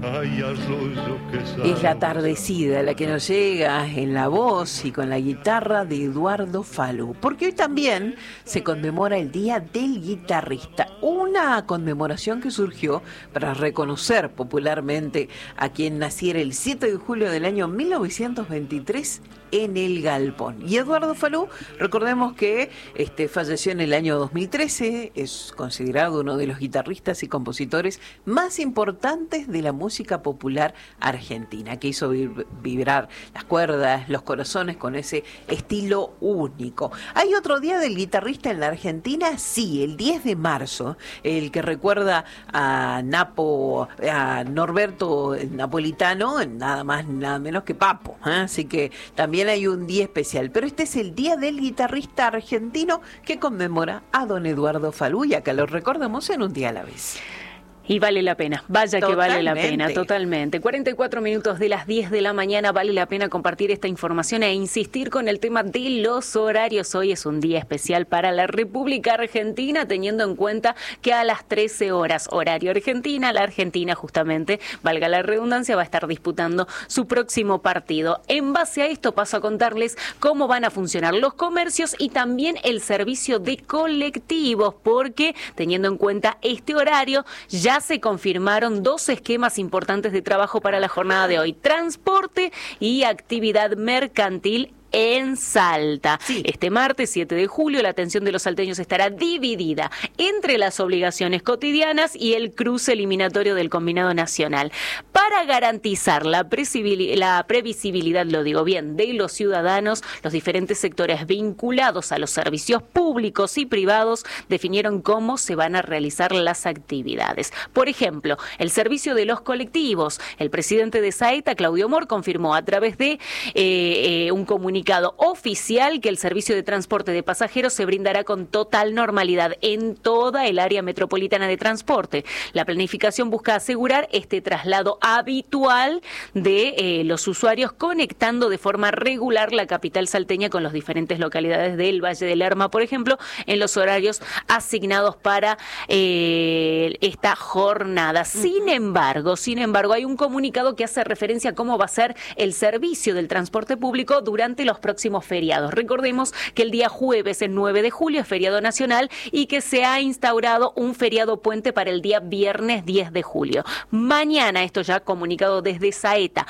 Es la tardecida la que nos llega en la voz y con la guitarra de Eduardo Falú, porque hoy también se conmemora el Día del Guitarrista, una conmemoración que surgió para reconocer popularmente a quien naciera el 7 de julio del año 1923 en el Galpón. Y Eduardo Falú, recordemos que falleció en el año 2013, es considerado uno de los guitarristas y compositores más importantes de la música popular argentina, que hizo vibrar las cuerdas, los corazones con ese estilo único. ¿Hay otro día del guitarrista en la Argentina? Sí, el 10 de marzo, el que recuerda a Norberto Napolitano, nada más nada menos que Papo, ¿eh? Así que también hay un día especial, pero este es el Día del Guitarrista Argentino que conmemora a don Eduardo Falú, y acá lo recordamos en un día a la vez. Y vale la pena, vaya que vale la pena, totalmente. 44 minutos de las 10 de la mañana, vale la pena compartir esta información e insistir con el tema de los horarios. Hoy es un día especial para la República Argentina, teniendo en cuenta que a las 13 horas, horario Argentina, la Argentina justamente, valga la redundancia, va a estar disputando su próximo partido. En base a esto paso a contarles cómo van a funcionar los comercios y también el servicio de colectivos, porque teniendo en cuenta este horario, ya se confirmaron dos esquemas importantes de trabajo para la jornada de hoy: transporte y actividad mercantil en Salta. Sí. Este martes 7 de julio la atención de los salteños estará dividida entre las obligaciones cotidianas y el cruce eliminatorio del combinado nacional. Para garantizar la previsibilidad, lo digo bien, de los ciudadanos, los diferentes sectores vinculados a los servicios públicos y privados definieron cómo se van a realizar las actividades. Por ejemplo, el servicio de los colectivos. El presidente de Saeta, Claudio Mor, confirmó a través de un comunicado oficial que el servicio de transporte de pasajeros se brindará con total normalidad en toda el área metropolitana de transporte. La planificación busca asegurar este traslado habitual de los usuarios, conectando de forma regular la capital salteña con las diferentes localidades del Valle del Lerma, por ejemplo, en los horarios asignados para esta jornada. Sin embargo, hay un comunicado que hace referencia a cómo va a ser el servicio del transporte público durante los próximos feriados. Recordemos que el día jueves, el 9 de julio, es feriado nacional y que se ha instaurado un feriado puente para el día viernes 10 de julio. Mañana, esto ya comunicado desde Saeta,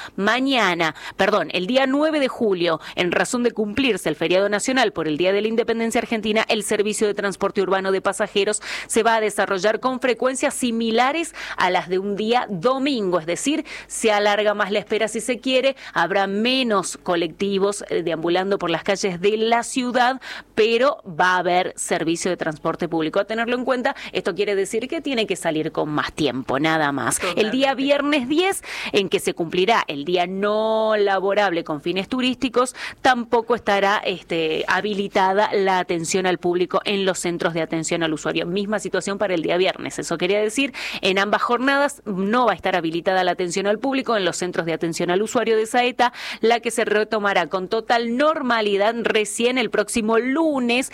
el día 9 de julio, en razón de cumplirse el feriado nacional por el Día de la Independencia Argentina, el servicio de transporte urbano de pasajeros se va a desarrollar con frecuencias similares a las de un día domingo, es decir, se alarga más la espera si se quiere, habrá menos colectivos deambulando por las calles de la ciudad, pero va a haber servicio de transporte público. A tenerlo en cuenta, esto quiere decir que tiene que salir con más tiempo, nada más. Totalmente. El día viernes 10, en que se cumplirá el día no laborable con fines turísticos, tampoco estará habilitada la atención al público en los centros de atención al usuario. Misma situación para el día viernes. Eso quería decir, en ambas jornadas no va a estar habilitada la atención al público en los centros de atención al usuario de Saeta, la que se retomará con total normalidad recién el próximo lunes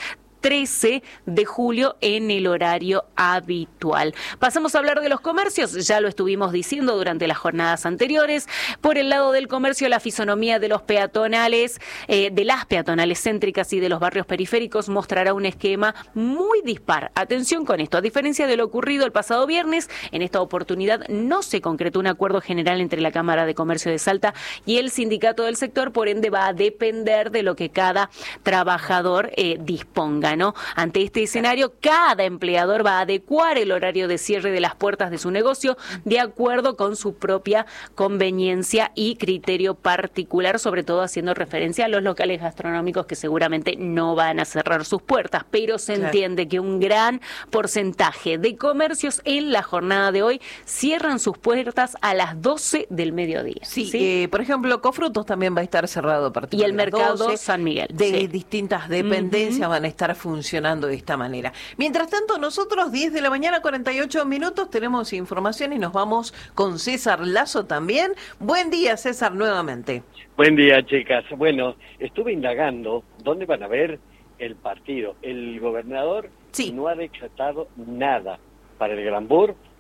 13 de julio en el horario habitual. Pasamos a hablar de los comercios, ya lo estuvimos diciendo durante las jornadas anteriores. Por el lado del comercio, la fisonomía de los peatonales, de las peatonales céntricas y de los barrios periféricos mostrará un esquema muy dispar. Atención con esto, a diferencia de lo ocurrido el pasado viernes, en esta oportunidad no se concretó un acuerdo general entre la Cámara de Comercio de Salta y el sindicato del sector, por ende va a depender de lo que cada trabajador disponga, ¿no? Ante este escenario, cada empleador va a adecuar el horario de cierre de las puertas de su negocio de acuerdo con su propia conveniencia y criterio particular, sobre todo haciendo referencia a los locales gastronómicos que seguramente no van a cerrar sus puertas, pero se entiende que un gran porcentaje de comercios en la jornada de hoy cierran sus puertas a las 12 del mediodía. Sí. Por ejemplo, Cofrutos también va a estar cerrado a partir de las 12. Y el mercado 12, San Miguel. De distintas dependencias van a estar funcionando de esta manera. Mientras tanto, nosotros 10 de la mañana, 48 minutos, tenemos información y nos vamos con César Lazo también. Buen día, César, nuevamente. Buen día, chicas. Bueno, estuve indagando dónde van a ver el partido. El gobernador no ha decretado nada para el Granbur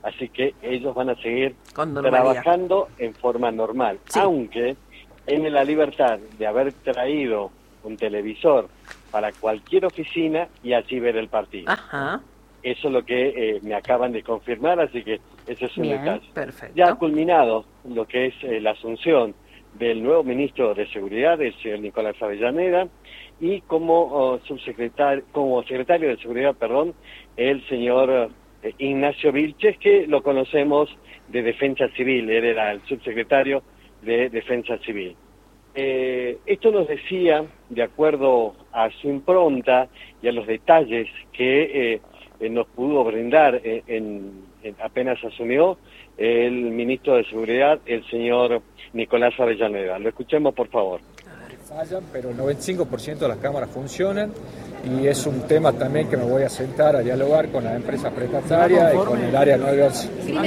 así que ellos van a seguir con normalidad, trabajando en forma normal, sí. Aunque tienen la libertad de haber traído un televisor para cualquier oficina y allí ver el partido. Ajá. Eso es lo que me acaban de confirmar, así que ese es un detalle. Perfecto. Ya ha culminado lo que es la asunción del nuevo ministro de Seguridad, el señor Nicolás Avellaneda, y como secretario de Seguridad, el señor Ignacio Vilches, que lo conocemos de Defensa Civil, él era el subsecretario de Defensa Civil. Esto nos decía, de acuerdo a su impronta y a los detalles que nos pudo brindar apenas asumió el ministro de Seguridad, el señor Nicolás Avellaneda. Lo escuchemos, por favor. Fallan, pero el 95% de las cámaras funcionan, y es un tema también que me voy a sentar a dialogar con las empresas prestatarias y con el área 911.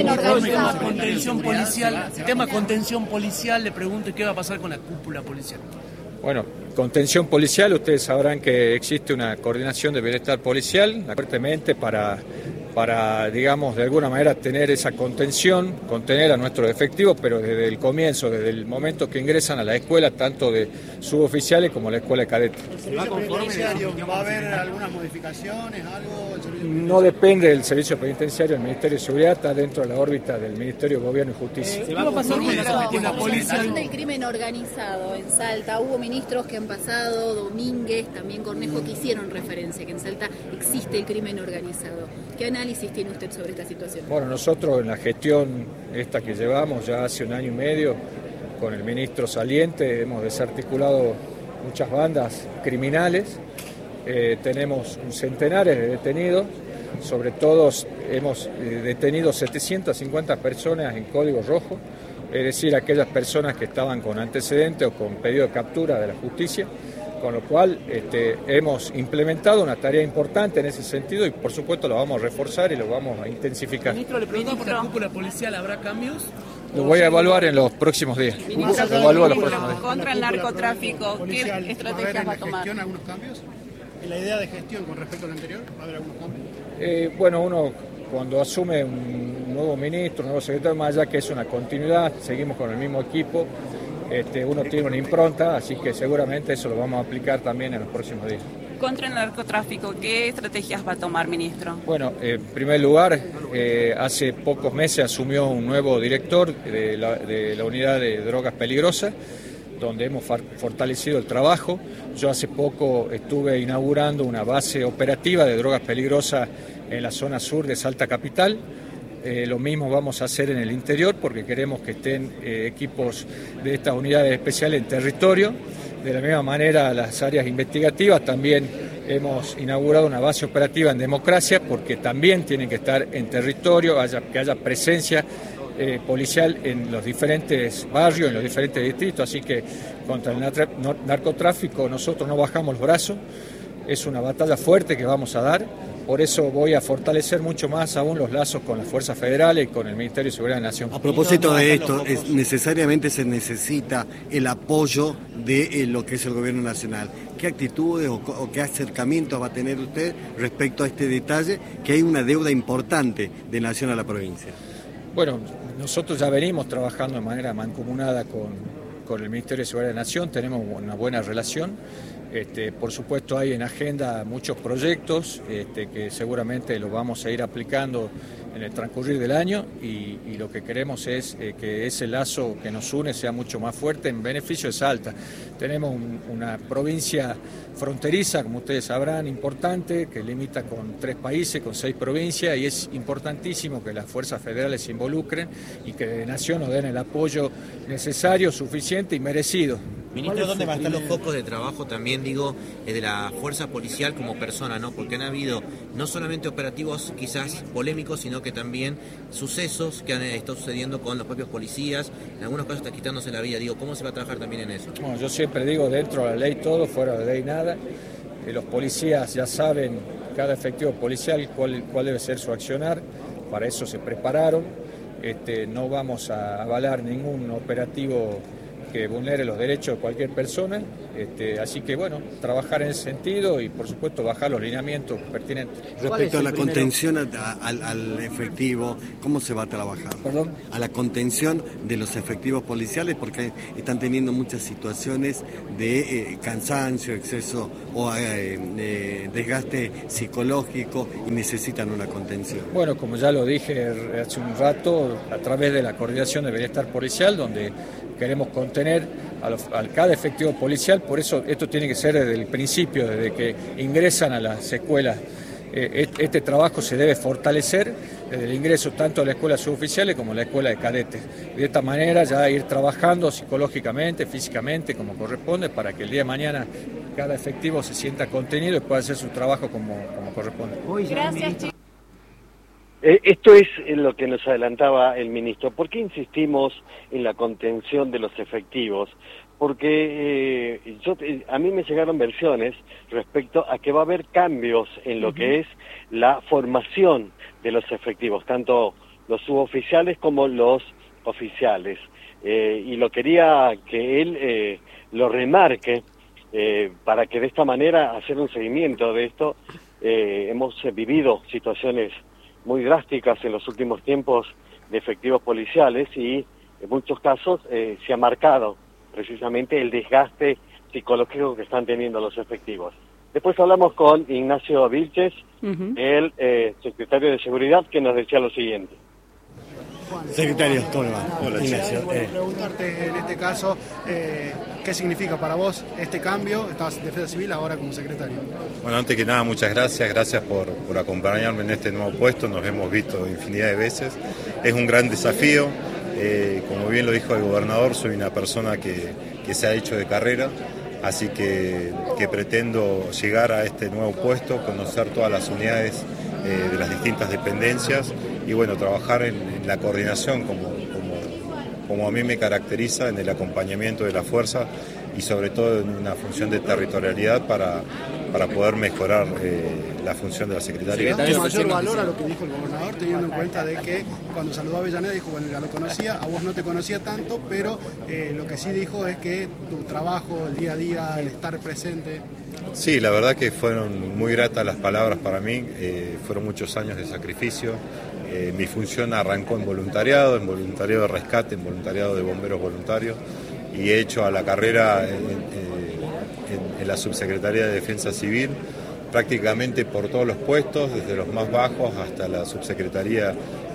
Tema contención policial, le pregunto qué va a pasar con la cúpula policial. Bueno, contención policial, ustedes sabrán que existe una coordinación de bienestar policial, fuertemente para, digamos, de alguna manera tener esa contención, contener a nuestros efectivos, pero desde el comienzo, desde el momento que ingresan a la escuela, tanto de suboficiales como la escuela de cadetes. ¿Va a haber algunas modificaciones, algo? No depende del servicio penitenciario, el Ministerio de Seguridad está dentro de la órbita del Ministerio de Gobierno y Justicia. ¿Qué va a pasar con la policía? Del crimen organizado en Salta, hubo ministros que han pasado, Domínguez, también Cornejo, que hicieron referencia que en Salta existe el crimen organizado. ¿Qué análisis tiene usted sobre esta situación? Bueno, nosotros en la gestión esta que llevamos ya hace 1 año y medio con el ministro saliente hemos desarticulado muchas bandas criminales, tenemos centenares de detenidos, sobre todo hemos detenido 750 personas en código rojo, es decir, aquellas personas que estaban con antecedentes o con pedido de captura de la justicia, con lo cual hemos implementado una tarea importante en ese sentido y por supuesto lo vamos a reforzar y lo vamos a intensificar. Ministro, le pregunto por la cúpula policial, ¿habrá cambios? Lo voy a evaluar en los próximos días. Contra el narcotráfico, ¿qué estrategias va a tomar? ¿Algunos cambios? ¿En la idea de gestión con respecto al anterior? ¿Va a haber algunos cambios? Bueno, uno cuando asume un nuevo ministro, un nuevo secretario, más allá que es una continuidad, seguimos con el mismo equipo, uno tiene una impronta, así que seguramente eso lo vamos a aplicar también en los próximos días. Contra el narcotráfico, ¿qué estrategias va a tomar, ministro? Bueno, en primer lugar, hace pocos meses asumió un nuevo director de la unidad de drogas peligrosas, donde hemos fortalecido el trabajo. Yo hace poco estuve inaugurando una base operativa de drogas peligrosas en la zona sur de Salta Capital. Lo mismo vamos a hacer en el interior porque queremos que estén equipos de estas unidades especiales en territorio. De la misma manera, las áreas investigativas también hemos inaugurado una base operativa en democracia porque también tienen que estar en territorio, que haya presencia policial en los diferentes barrios, en los diferentes distritos, así que contra el narcotráfico nosotros no bajamos los brazos, es una batalla fuerte que vamos a dar, por eso voy a fortalecer mucho más aún los lazos con las fuerzas federales y con el Ministerio de Seguridad de la Nación. A propósito de esto, necesariamente se necesita el apoyo de lo que es el Gobierno Nacional. ¿Qué actitudes o qué acercamientos va a tener usted respecto a este detalle, que hay una deuda importante de Nación a la provincia? Bueno, nosotros ya venimos trabajando de manera mancomunada con el Ministerio de Seguridad de la Nación, tenemos una buena relación. Por supuesto hay en agenda muchos proyectos que seguramente los vamos a ir aplicando en el transcurrir del año y lo que queremos es que ese lazo que nos une sea mucho más fuerte en beneficio de Salta. Tenemos una provincia fronteriza, como ustedes sabrán, importante, que limita con 3 países, con 6 provincias, y es importantísimo que las fuerzas federales se involucren y que de Nación nos den el apoyo necesario, suficiente y merecido. Ministro, ¿dónde van a estar los focos de trabajo también, de la fuerza policial como persona, ¿no? Porque han habido no solamente operativos quizás polémicos, sino que también sucesos que han estado sucediendo con los propios policías, en algunos casos está quitándose la vida. ¿Cómo se va a trabajar también en eso? Bueno, yo siempre digo, dentro de la ley todo, fuera de la ley nada. Los policías ya saben, cada efectivo policial, cuál debe ser su accionar, para eso se prepararon. No vamos a avalar ningún operativo que vulnere los derechos de cualquier persona, así que bueno, trabajar en ese sentido y por supuesto bajar los lineamientos pertinentes. Respecto a la contención al efectivo, ¿cómo se va a trabajar? ¿Perdón? A la contención de los efectivos policiales, porque están teniendo muchas situaciones de cansancio, exceso o desgaste psicológico y necesitan una contención. Bueno, como ya lo dije hace un rato, a través de la coordinación de bienestar policial, donde queremos contener a cada efectivo policial, por eso esto tiene que ser desde el principio, desde que ingresan a las escuelas. Este trabajo se debe fortalecer desde el ingreso tanto a la escuela suboficiales como a la escuela de cadetes. De esta manera ya ir trabajando psicológicamente, físicamente, como corresponde, para que el día de mañana cada efectivo se sienta contenido y pueda hacer su trabajo como corresponde. Gracias, chicos. Esto es lo que nos adelantaba el ministro. ¿Por qué insistimos en la contención de los efectivos? Porque a mí me llegaron versiones respecto a que va a haber cambios en lo que es la formación de los efectivos, tanto los suboficiales como los oficiales. Y lo quería que él lo remarque para que de esta manera hacer un seguimiento de esto. Hemos vivido situaciones muy drásticas en los últimos tiempos de efectivos policiales y en muchos casos se ha marcado precisamente el desgaste psicológico que están teniendo los efectivos. Después hablamos con Ignacio Vilches, el secretario de Seguridad, que nos decía lo siguiente. Secretario, ¿cómo le va? Hola, Ignacio. Preguntarte en este caso, ¿qué significa para vos este cambio? Estabas en Defensa Civil, ahora como secretario. Bueno, antes que nada, muchas gracias por acompañarme en este nuevo puesto, nos hemos visto infinidad de veces. Es un gran desafío, como bien lo dijo el gobernador, soy una persona que se ha hecho de carrera, así que pretendo llegar a este nuevo puesto, conocer todas las unidades de las distintas dependencias y bueno, trabajar en la coordinación como a mí me caracteriza, en el acompañamiento de la fuerza y sobre todo en una función de territorialidad para poder mejorar la función de la Secretaría. ¿Le da mayor valor a lo que dijo el gobernador, teniendo en cuenta de que cuando saludó a Avellaneda dijo, bueno, ya lo conocía, a vos no te conocía tanto, pero lo que sí dijo es que tu trabajo, el día a día, el estar presente... Sí, la verdad que fueron muy gratas las palabras para mí, fueron muchos años de sacrificio. Mi función arrancó en voluntariado de rescate, en voluntariado de bomberos voluntarios y he hecho a la carrera en la Subsecretaría de Defensa Civil prácticamente por todos los puestos, desde los más bajos hasta la subsecretaría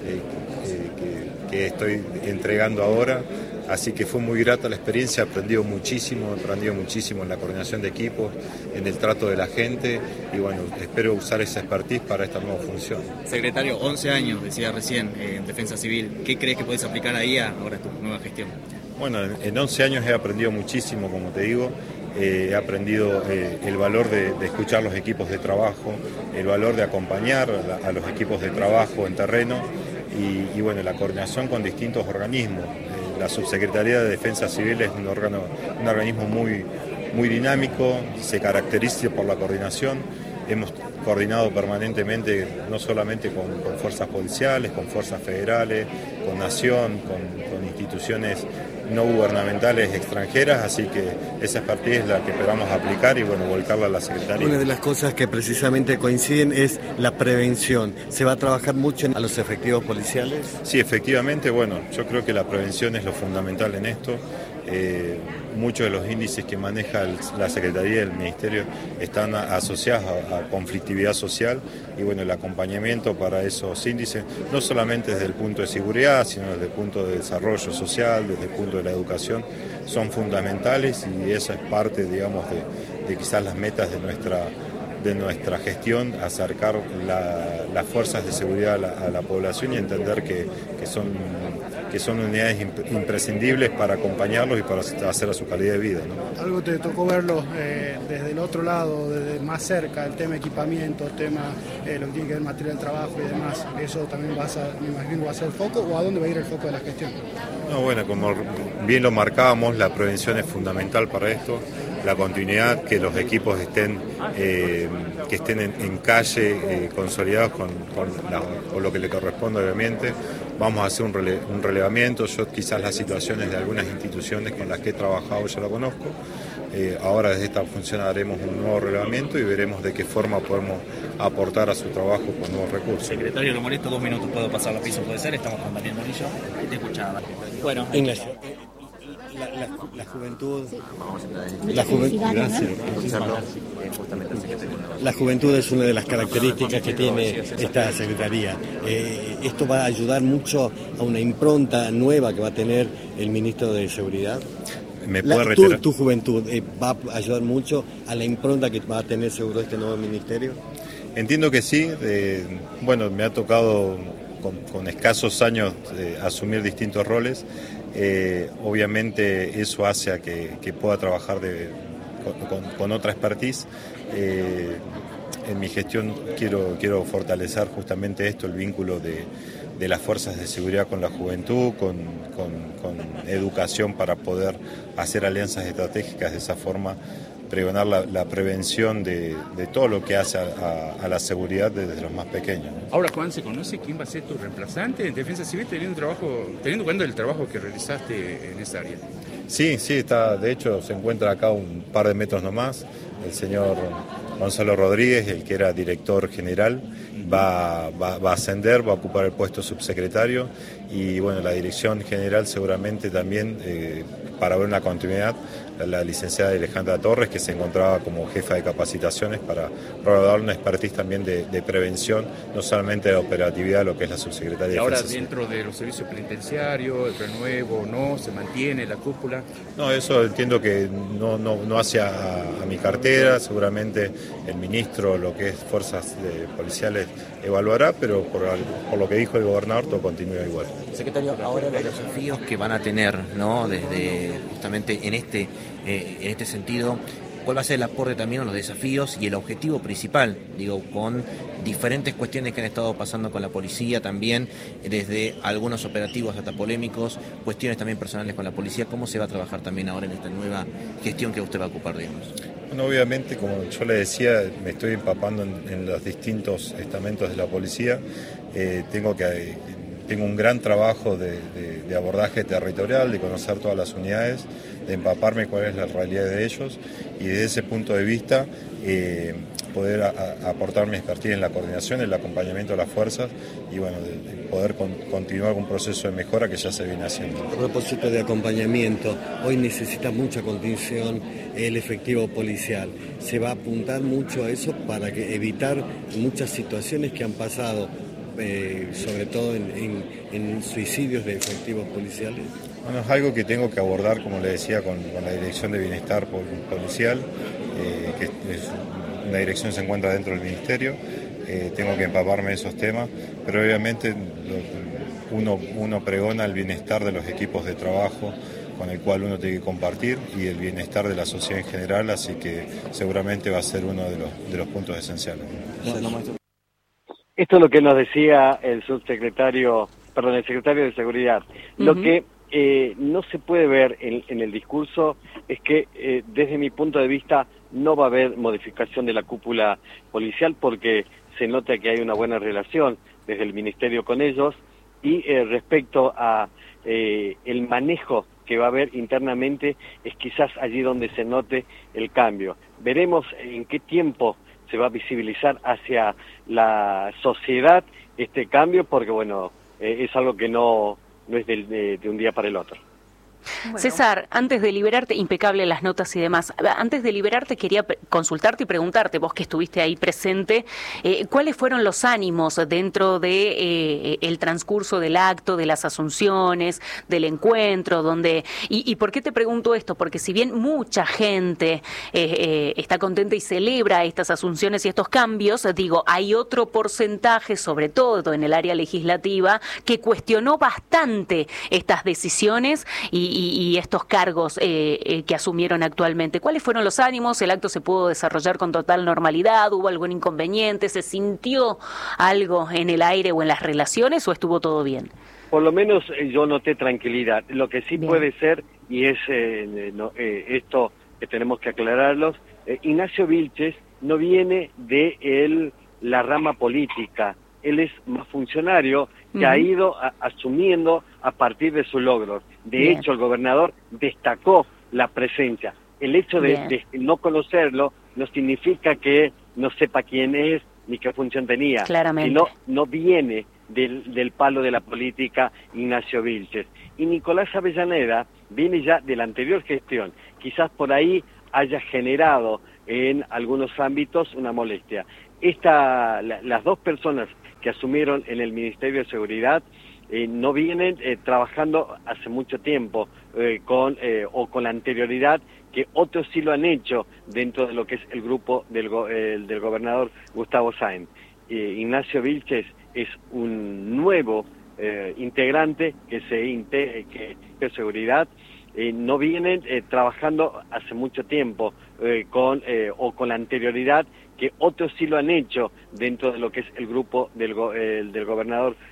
que estoy entregando ahora. Así que fue muy grata la experiencia, he aprendido muchísimo en la coordinación de equipos, en el trato de la gente y bueno, espero usar esa expertise para esta nueva función. Secretario, 11 años, decía recién, en Defensa Civil. ¿Qué crees que puedes aplicar ahí ahora tu nueva gestión? Bueno, en 11 años he aprendido muchísimo, como te digo. He aprendido el valor de escuchar los equipos de trabajo, el valor de acompañar a los equipos de trabajo en terreno y bueno, la coordinación con distintos organismos. La Subsecretaría de Defensa Civil es un organismo muy dinámico, se caracteriza por la coordinación. Hemos coordinado permanentemente no solamente con fuerzas policiales, con fuerzas federales, con Nación, con instituciones no gubernamentales extranjeras, así que esa expertise es la que esperamos aplicar y bueno, volcarla a la Secretaría. Una de las cosas que precisamente coinciden es la prevención. ¿Se va a trabajar mucho a los efectivos policiales? Sí, efectivamente, bueno, yo creo que la prevención es lo fundamental en esto. Muchos de los índices que maneja la Secretaría del Ministerio están asociados a conflictividad social y bueno, el acompañamiento para esos índices, no solamente desde el punto de seguridad, sino desde el punto de desarrollo social, desde el punto de la educación, son fundamentales y esa es parte, digamos, de quizás las metas de nuestra gestión, acercar las fuerzas de seguridad a la población y entender que son unidades imprescindibles para acompañarlos y para hacer a su calidad de vida, ¿no? Algo te tocó verlo desde el otro lado, desde más cerca, el tema equipamiento, el tema lo que tiene que ver material de trabajo y demás. ¿Eso también me imagino va a ser el foco o a dónde va a ir el foco de la gestión? No, bueno, como bien lo marcábamos, la prevención es fundamental para esto. la continuidad, que los equipos estén en calle consolidados con lo que le corresponde, obviamente. Vamos a hacer un relevamiento. Yo quizás las situaciones de algunas instituciones con las que he trabajado ya lo conozco. Ahora desde esta función haremos un nuevo relevamiento y veremos de qué forma podemos aportar a su trabajo con nuevos recursos. Secretario, lo molesto 2 minutos, puedo pasar la piso, puede ser, estamos con Daniel Morillo, te escuchaba. Bueno, Ignacio, la juventud, gracias. La juventud es una de las características que tiene esta secretaría. Esto va a ayudar mucho a una impronta nueva que va a tener el ministro de Seguridad. ¿Me puede reiterar? Tu juventud va a ayudar mucho a la impronta que va a tener seguro este nuevo ministerio. Entiendo que sí. Bueno, me ha tocado con escasos años asumir distintos roles. Obviamente eso hace a que pueda trabajar con otra expertise. En mi gestión quiero fortalecer justamente esto, el vínculo de las fuerzas de seguridad con la juventud, con educación para poder hacer alianzas estratégicas, de esa forma pregonar la prevención de todo lo que hace a la seguridad desde los más pequeños. Ahora, Juan, ¿se conoce quién va a ser tu reemplazante en Defensa Civil teniendo en cuenta el trabajo que realizaste en esa área? Sí, está, de hecho se encuentra acá un par de metros nomás, el señor Gonzalo Rodríguez, el que era director general, va a ascender, va a ocupar el puesto subsecretario y bueno, la dirección general seguramente también, para ver una continuidad, la licenciada Alejandra Torres, que se encontraba como jefa de capacitaciones para dar una expertise también de prevención, no solamente de operatividad, lo que es la subsecretaria de Defensa. ¿Y ahora dentro de los servicios penitenciarios, el renuevo, no se mantiene la cúpula? No, eso entiendo que no hace a mi cartera, seguramente el ministro, lo que es fuerzas policiales, evaluará, pero por lo que dijo el gobernador, todo continúa igual. Secretario, ahora los desafíos que van a tener, ¿no? Desde justamente en este sentido, ¿cuál va a ser el aporte también a los desafíos y el objetivo principal? Digo, con diferentes cuestiones que han estado pasando con la policía también, desde algunos operativos hasta polémicos, cuestiones también personales con la policía. ¿Cómo se va a trabajar también ahora en esta nueva gestión que usted va a ocupar, digamos? Bueno, obviamente, como yo le decía, me estoy empapando en los distintos estamentos de la policía. Tengo un gran trabajo de abordaje territorial, de conocer todas las unidades, de empaparme cuál es la realidad de ellos y desde ese punto de vista poder aportar mi expertise en la coordinación, el acompañamiento de las fuerzas y bueno, de poder continuar con un proceso de mejora que ya se viene haciendo. A propósito de acompañamiento, hoy necesita mucha contención el efectivo policial. Se va a apuntar mucho a eso para evitar muchas situaciones que han pasado, sobre todo en suicidios de efectivos policiales. Bueno, es algo que tengo que abordar, como le decía, con la Dirección de Bienestar Policial, que es una dirección que se encuentra dentro del Ministerio. Tengo que empaparme de esos temas, pero obviamente uno pregona el bienestar de los equipos de trabajo con el cual uno tiene que compartir y el bienestar de la sociedad en general, así que seguramente va a ser uno de los puntos esenciales. Esto es lo que nos decía el secretario de Seguridad. Uh-huh. Lo que no se puede ver en el discurso es que desde mi punto de vista no va a haber modificación de la cúpula policial porque se nota que hay una buena relación desde el Ministerio con ellos y respecto a el manejo que va a haber internamente es quizás allí donde se note el cambio. Veremos en qué tiempo se va a visibilizar hacia la sociedad este cambio porque bueno, es algo que no es de un día para el otro. Bueno. César, antes de liberarte, impecable las notas y demás, antes de liberarte quería consultarte y preguntarte, vos que estuviste ahí presente, ¿cuáles fueron los ánimos dentro de el transcurso del acto, de las asunciones, del encuentro, y por qué te pregunto esto? Porque si bien mucha gente está contenta y celebra estas asunciones y estos cambios, digo, hay otro porcentaje, sobre todo en el área legislativa, que cuestionó bastante estas decisiones y estos cargos que asumieron actualmente. ¿Cuáles fueron los ánimos? ¿El acto se pudo desarrollar con total normalidad? ¿Hubo algún inconveniente? ¿Se sintió algo en el aire o en las relaciones o estuvo todo bien? Por lo menos yo noté tranquilidad. Lo que sí bien puede ser, y es esto que tenemos que aclararlos. Ignacio Vilches no viene de la rama política, él es más funcionario que ha ido asumiendo a partir de sus logros. De hecho, el gobernador destacó la presencia. El hecho de no conocerlo no significa que no sepa quién es ni qué función tenía. Claramente. No viene del palo de la política Ignacio Vilches. Y Nicolás Avellaneda viene ya de la anterior gestión. Quizás por ahí haya generado en algunos ámbitos una molestia. Las dos personas que asumieron en el Ministerio de Seguridad no vienen trabajando hace mucho tiempo con la anterioridad que otros sí lo han hecho dentro de lo que es el grupo del gobernador Gustavo Sáenz. Ignacio Vilches es un nuevo integrante que de seguridad. No vienen trabajando hace mucho tiempo con la anterioridad que otros sí lo han hecho dentro de lo que es el grupo del gobernador